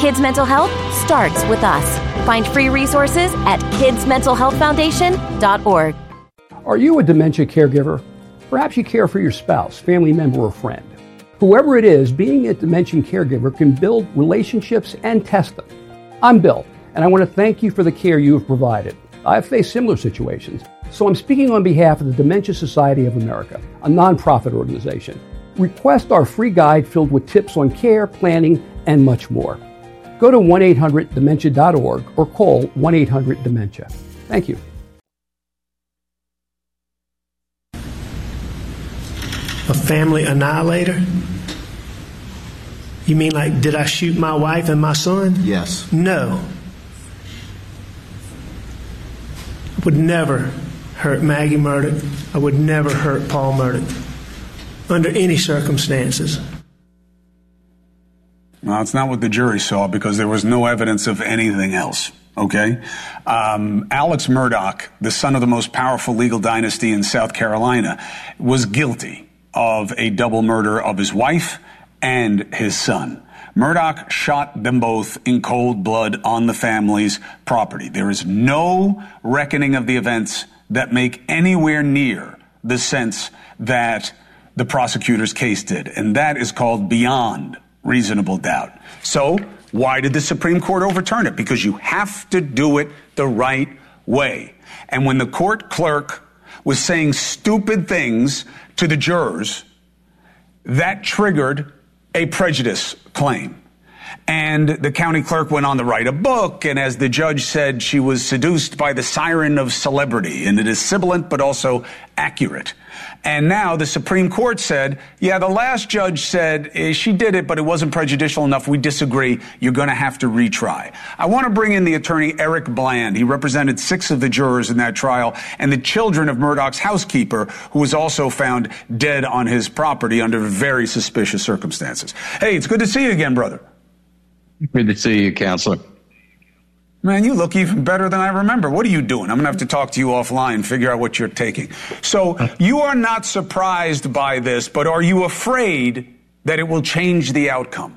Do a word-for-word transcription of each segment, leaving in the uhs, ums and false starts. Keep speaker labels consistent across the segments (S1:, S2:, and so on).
S1: Kids Mental Health starts with us. Find free resources at kids mental health foundation dot org.
S2: Are you a dementia caregiver? Perhaps you care for your spouse, family member, or friend. Whoever it is, being a dementia caregiver can build relationships and test them. I'm Bill, and I want to thank you for the care you have provided. I've faced similar situations, so I'm speaking on behalf of the Dementia Society of America, a nonprofit organization. Request our free guide filled with tips on care, planning, and much more. Go to one eight hundred dementia dot org or call one eight hundred dementia. Thank you.
S3: A family annihilator? You mean like, did I shoot my wife and my son?
S4: Yes.
S3: No. I would never hurt Maggie Murdock. I would never hurt Paul Murdock under any circumstances.
S5: Well, it's not what the jury saw because there was no evidence of anything else. Okay? Um, Alex Murdaugh, the son of the most powerful legal dynasty in South Carolina, was guilty of a double murder of his wife and his son. Murdaugh shot them both in cold blood on the family's property. There is no reckoning of the events that make anywhere near the sense that the prosecutor's case did, and that is called beyond reasonable doubt. So why did the Supreme Court overturn it? Because you have to do it the right way. And when the court clerk was saying stupid things to the jurors, that triggered a prejudice claim. And the county clerk went on to write a book, and as the judge said, she was seduced by the siren of celebrity, and it is sibilant but also accurate. And now the Supreme Court said, yeah, the last judge said eh, she did it, but it wasn't prejudicial enough. We disagree. You're going to have to retry. I want to bring in the attorney Eric Bland. He represented six of the jurors in that trial and the children of Murdaugh's housekeeper, who was also found dead on his property under very suspicious circumstances. Hey, it's good to see you again, brother.
S6: Good to see you, Counselor.
S5: Man, you look even better than I remember. What are you doing? I'm going to have to talk to you offline, figure out what you're taking. So you are not surprised by this, but are you afraid that it will change the outcome?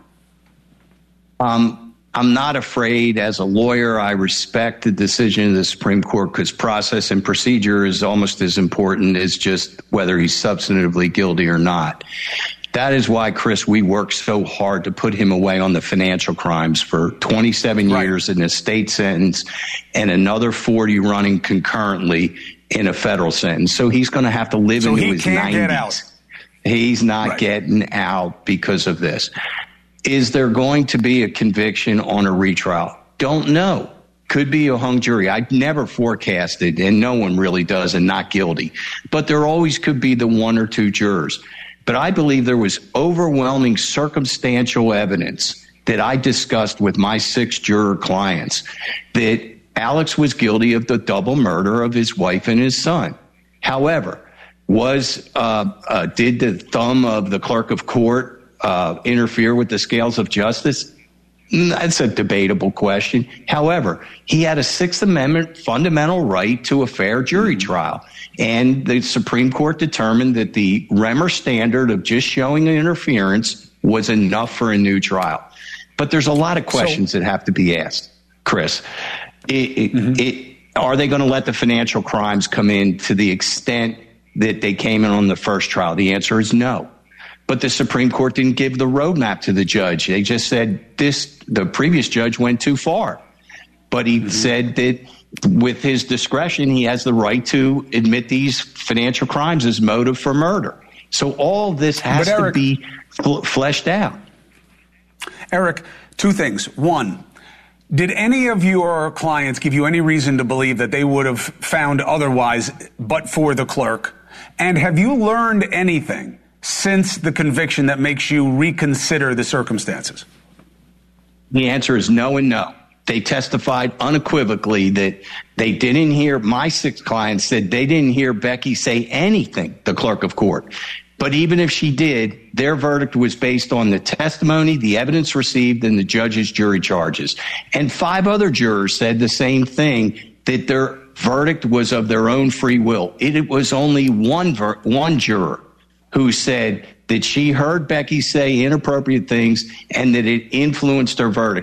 S6: Um, I'm not afraid. As a lawyer, I respect the decision of the Supreme Court because process and procedure is almost as important as just whether he's substantively guilty or not. That is why, Chris, we worked so hard to put him away on the financial crimes for twenty-seven right. years in a state sentence and another forty running concurrently in a federal sentence. So he's going to have to live
S5: so
S6: into
S5: he
S6: his
S5: can't
S6: nineties.
S5: Get out.
S6: He's not
S5: right.
S6: getting out because of this. Is there going to be a conviction on a retrial? Don't know. Could be a hung jury. I never forecasted, and no one really does, and not guilty. But there always could be the one or two jurors. But I believe there was overwhelming circumstantial evidence that I discussed with my six juror clients that Alex was guilty of the double murder of his wife and his son. However, was uh, uh, did the thumb of the clerk of court uh, interfere with the scales of justice? That's a debatable question. However, he had a Sixth Amendment fundamental right to a fair jury trial. And the Supreme Court determined that the Remmer standard of just showing interference was enough for a new trial. But there's a lot of questions so, that have to be asked, Chris. It, it, mm-hmm. it, are they going to let the financial crimes come in to the extent that they came in on the first trial? The answer is no. But the Supreme Court didn't give the roadmap to the judge. They just said this, the previous judge went too far. But he mm-hmm. said that with his discretion, he has the right to admit these financial crimes as motive for murder. So all this has Eric, to be fl- fleshed out.
S5: Eric, two things. One, did any of your clients give you any reason to believe that they would have found otherwise but for the clerk? And have you learned anything since the conviction that makes you reconsider the circumstances?
S6: The answer is no and no. They testified unequivocally that they didn't hear, my six clients said they didn't hear Becky say anything, the clerk of court. But even if she did, their verdict was based on the testimony, the evidence received, and the judge's jury charges. And five other jurors said the same thing, that their verdict was of their own free will. It, it was only one ver- one juror who said that she heard Becky say inappropriate things and that it influenced her verdict.